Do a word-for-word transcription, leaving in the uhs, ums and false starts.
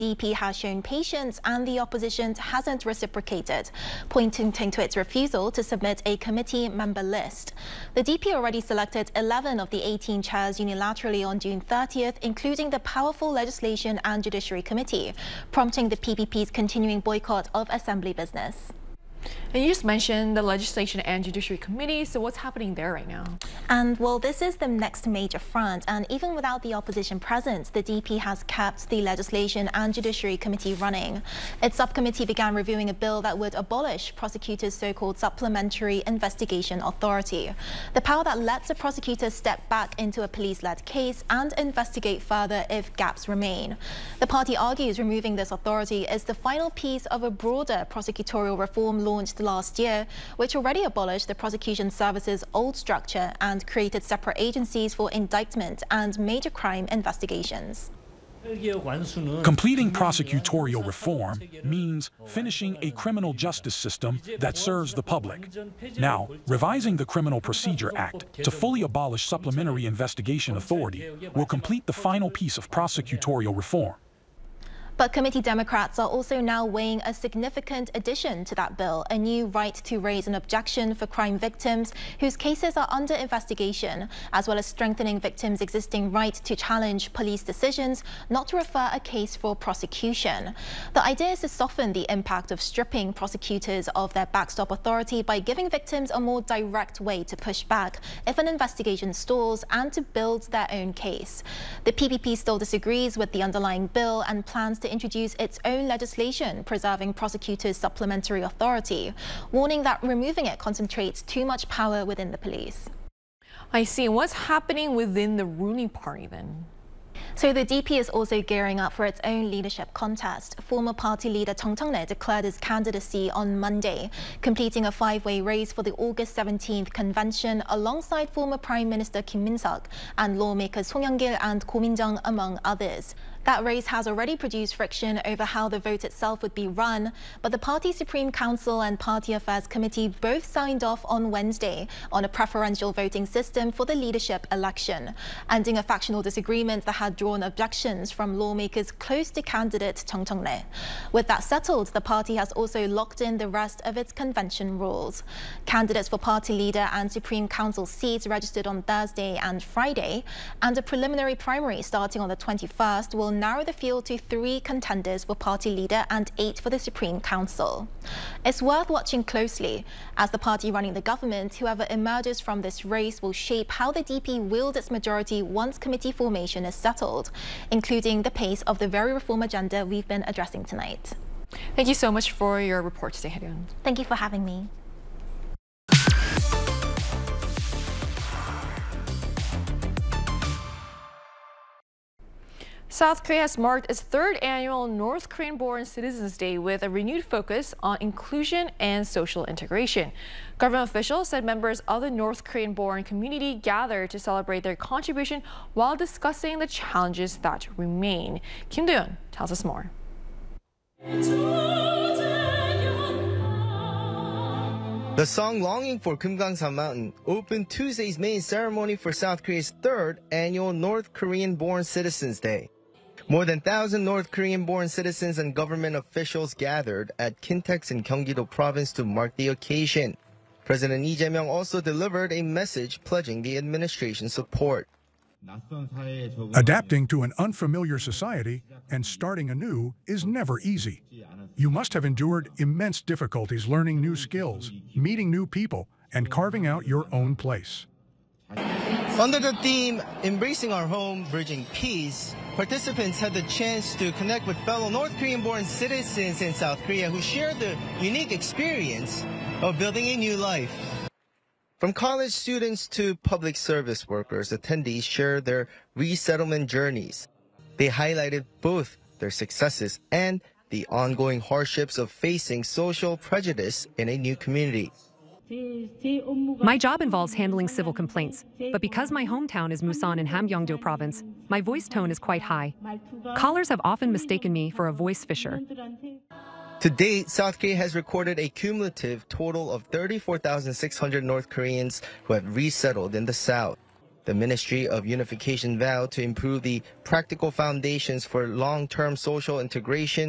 D P has shown patience and the opposition hasn't reciprocated, pointing to its refusal to submit a committee member list. The D P already selected eleven of the eighteen chairs unilaterally on June thirtieth, including the powerful Legislation and Judiciary Committee, prompting the P P P's continuing boycott of assembly business. And you just mentioned the Legislation and Judiciary Committee, so what's happening there right now? And well, this is the next major front, and even without the opposition present, the D P has kept the Legislation and Judiciary Committee running. Its subcommittee began reviewing a bill that would abolish prosecutors' so-called Supplementary Investigation Authority, the power that lets a prosecutor step back into a police-led case and investigate further if gaps remain. The party argues removing this authority is the final piece of a broader prosecutorial reform launched last year, which already abolished the prosecution service's old structure and created separate agencies for indictment and major crime investigations. Completing prosecutorial reform means finishing a criminal justice system that serves the public. Now, revising the Criminal Procedure Act to fully abolish Supplementary Investigation Authority will complete the final piece of prosecutorial reform. But committee Democrats are also now weighing a significant addition to that bill, a new right to raise an objection for crime victims whose cases are under investigation, as well as strengthening victims' existing right to challenge police decisions not to refer a case for prosecution. The idea is to soften the impact of stripping prosecutors of their backstop authority by giving victims a more direct way to push back if an investigation stalls and to build their own case. The P P P still disagrees with the underlying bill and plans to introduce its own legislation preserving prosecutors' supplementary authority, warning that removing it concentrates too much power within the police. I see. What's happening within the ruling party then? So the D P is also gearing up for its own leadership contest. Former party leader Chung Chang-nae declared his candidacy on Monday, completing a five-way race for the August seventeenth convention alongside former Prime Minister Kim Min-seok and lawmakers Song Young-gil and Ko Min-jung, among others. That race has already produced friction over how the vote itself would be run, but the party Supreme Council and Party Affairs Committee both signed off on Wednesday on a preferential voting system for the leadership election, ending a factional disagreement that had drawn objections from lawmakers close to candidate Chung Chang-nae. With that settled, the party has also locked in the rest of its convention rules. Candidates for party leader and Supreme Council seats registered on Thursday and Friday, and a preliminary primary starting on the twenty-first will narrow the field to three contenders for party leader and eight for the Supreme Council. It's worth watching closely, as the party running the government, whoever emerges from this race, will shape how the D P wields its majority once committee formation is settled, including the pace of the very reform agenda we've been addressing tonight. Thank you so much for your report today, Hae-ryun. Thank you for having me. South Korea has marked its third annual North Korean-born Citizens Day with a renewed focus on inclusion and social integration. Government officials said members of the North Korean-born community gathered to celebrate their contribution while discussing the challenges that remain. Kim Do-yeon tells us more. The song Longing for Kumgangsan Mountain opened Tuesday's main ceremony for South Korea's third annual North Korean-born Citizens Day. More than one thousand North Korean-born citizens and government officials gathered at Kintex in Gyeonggi-do province to mark the occasion. President Lee Jae-myung also delivered a message pledging the administration's support. Adapting to an unfamiliar society and starting anew is never easy. You must have endured immense difficulties learning new skills, meeting new people, and carving out your own place. Under the theme, Embracing Our Home, Bridging Peace, participants had the chance to connect with fellow North Korean-born citizens in South Korea who shared the unique experience of building a new life. From college students to public service workers, attendees shared their resettlement journeys. They highlighted both their successes and the ongoing hardships of facing social prejudice in a new community. My job involves handling civil complaints, but because my hometown is Musan in Hamgyongdo province, my voice tone is quite high. Callers have often mistaken me for a voice fisher. To date, South Korea has recorded a cumulative total of thirty-four thousand six hundred North Koreans who have resettled in the South. The Ministry of Unification vowed to improve the practical foundations for long-term social integration